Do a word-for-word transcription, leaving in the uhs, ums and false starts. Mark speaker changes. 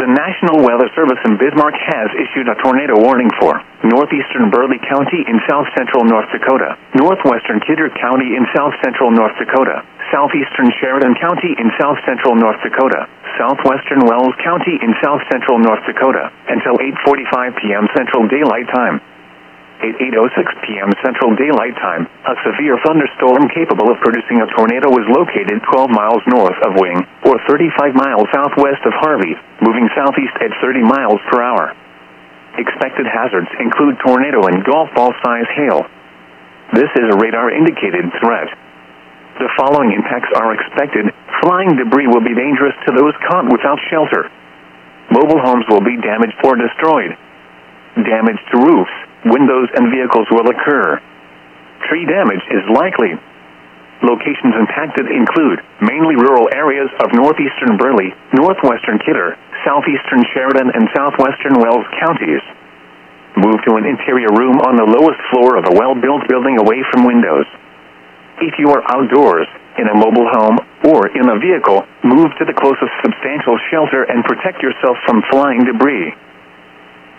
Speaker 1: The National Weather Service in Bismarck has issued a tornado warning for northeastern Burleigh County in south-central North Dakota, northwestern Kidder County in south-central North Dakota, southeastern Sheridan County in south-central North Dakota, southwestern Wells County in south-central North Dakota, until eight forty-five p.m. Central Daylight Time. At eight oh six p.m. Central Daylight Time, a severe thunderstorm capable of producing a tornado was located twelve miles north of Wing, or thirty-five miles southwest of Harvey, moving southeast at thirty miles per hour. Expected hazards include tornado and golf ball-size hail. This is a radar-indicated threat. The following impacts are expected. Flying debris will be dangerous to those caught without shelter. Mobile homes will be damaged or destroyed. Damage to roofs, windows, and vehicles will occur. Tree damage is likely. Locations impacted include mainly rural areas of northeastern Burleigh, northwestern Kidder, southeastern Sheridan, and southwestern Wells counties. Move to an interior room on the lowest floor of a well-built building away from windows. If you are outdoors, in a mobile home, or in a vehicle, move to the closest substantial shelter and protect yourself from flying debris.